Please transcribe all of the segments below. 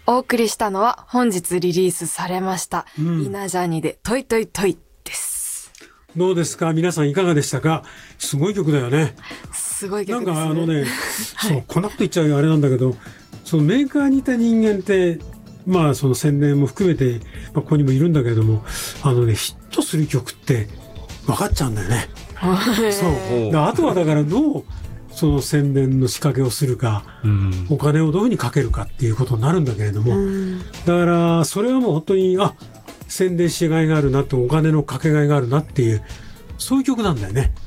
お送りしたのは本日リリースされました、イナジャーニでトイトイトイです。 どうですか皆さん、いかがでしたか？すごい曲だよね。 すごい曲ですね。 なんかそうこんなこと言っちゃうあれなんだけど、そのメーカーにいた人間ってまあその宣伝も含めて、ここにもいるんだけども、ヒットする曲って分かっちゃうんだよね。そうあとはだからどうその宣伝の仕掛けをするか、お金をどういうふうにかけるかっていうことになるんだけれども、だからそれはもう本当に宣伝しがいがあるなって、お金のかけがいがあるなっていう、そういう曲なんだよね。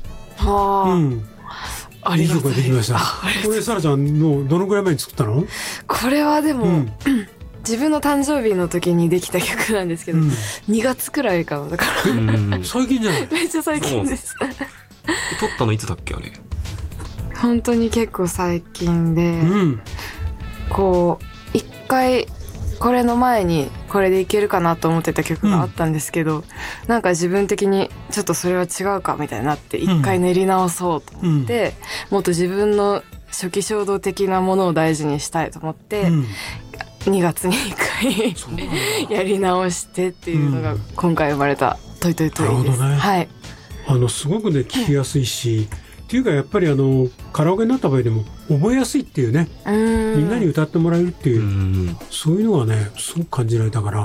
いい曲ができました。これサラちゃんのどのぐらい前に作ったの？ これはでも、自分の誕生日の時にできた曲なんですけど、2月くらいかな。だから最近じゃない？ めっちゃ最近です。 撮ったのいつだっけあれ？ 本当に結構最近で、こう一回これの前にこれでいけるかなと思ってた曲があったんですけど、なんか自分的にちょっとそれは違うかみたいになって一回練り直そうと思って、もっと自分の初期衝動的なものを大事にしたいと思って、2月に1回やり直してっていうのが今回生まれたトイトイトイです。はい。 すごくね聞きやすいし、っていうかやっぱりカラオケになった場合でも覚えやすいっていうね、みんなに歌ってもらえるっていう、そういうのがねすごく感じられたから、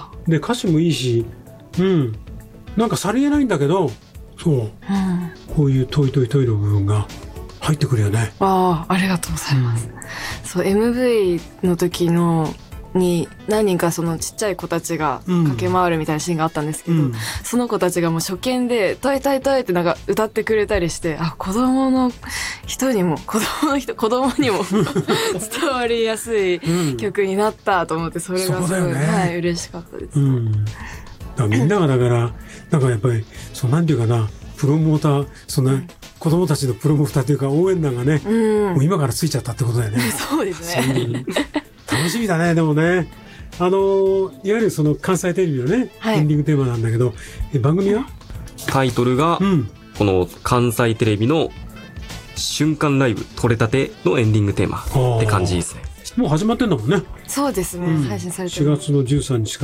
で歌詞もいいし、なんかさりげないんだけど、そう、こういうトイトイトイの部分が入ってくるよね。 ありがとうございます。そう MV の時に何人かそのちっちゃい子たちが駆け回るみたいなシーンがあったんですけど、その子たちがもう初見でトイトイトイってなんか歌ってくれたりして、子供にも伝わりやすい曲になったと思って、それがすごい、嬉しかったです。 みんながだからなんかやっぱりそうなんていうかな、プロモーター、そんな子供たちのプロモーターというか応援団がね、もう今からついちゃったってことだよね。 そうですね。 楽しみだね。でもね、いわゆるその関西テレビのね、エンディングテーマなんだけど、番組はタイトルが、この関西テレビの瞬間ライブ撮れたてのエンディングテーマって感じですね。 もう始まってんだもんね。 そうですね、配信されてる4月の13日から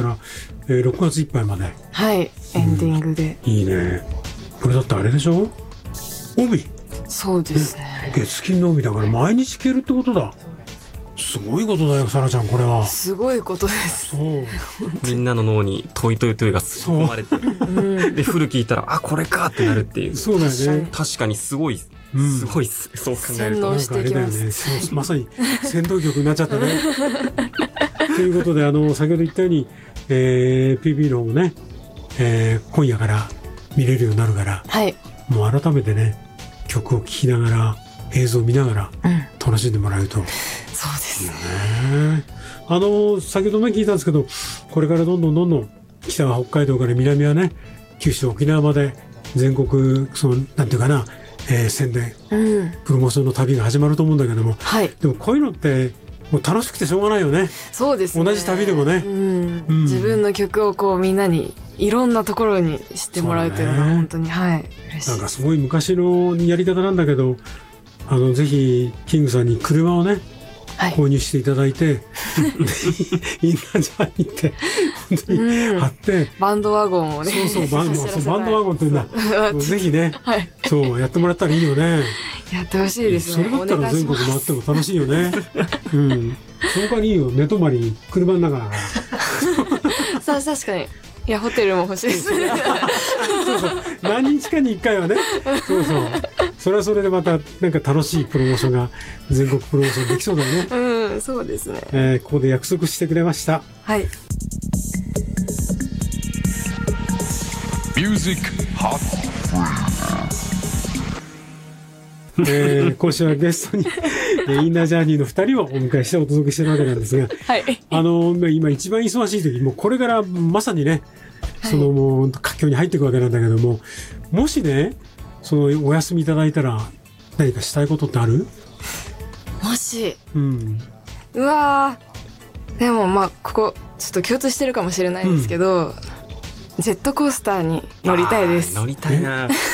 、6月いっぱいまで、 はい、エンディングで、 いいね。これだってあれでしょ、帯。 そうですね、 月金の帯だから毎日聴けるってことだ。すごいことだよ、サラちゃん。これはすごいことです。 みんなの脳にトイトイトイが吸い込まれて、でフル聞いたらこれかってなるっていう。 そうだよね。 確かにすごいっす、そう考えると洗脳していきます。 なんかあれだよね、まさに戦闘曲になっちゃったね。ということで先ほど言ったように、PB の方もね、今夜から見れるようになるから、もう改めてね曲を聴きながら映像を見ながら楽しんでもらえると、 そうですね。先ほども聞いたんですけど、これからどんどん北は北海道から南はね、九州沖縄まで全国なんていうかな、宣伝、プロモーションの旅が始まると思うんだけども、でもこういうのってもう楽しくてしょうがないよね。 そうですね。 同じ旅でもね、 自分の曲をこうみんなにいろんなところに知ってもらうというのが本当に、嬉しい。 なんかすごい昔のやり方なんだけど、ぜひキングさんに車をね、購入していただいて、インナージャーニーって本当に貼って、 バンドワゴンをね、 バンドワゴンっていうんだ。ぜひね、そうやってもらったらいいよね。 やってほしいですね。 それだったら全国回っても楽しいよね。その他にいいよ、寝泊まり車の中だから。 さあ確かに。いやホテルも欲しいですね。 何日かに1回はね。それはそれでまたなんか楽しいプロモーションが全国プロモーションできそうだよね。そうですね。 ここで約束してくれました。 はい。 ミュージックハット今週はゲストにインナージャーニーの2人をお迎えしてお届けしてるわけなんですが、今一番忙しい時、もうこれからまさにね、もう佳境に入っていくわけなんだけども、もしねお休みいただいたら何かしたいことってある？ もし、うわー、でもここちょっと共通してるかもしれないんですけど、ジェットコースターに乗りたいです。 乗りたいな。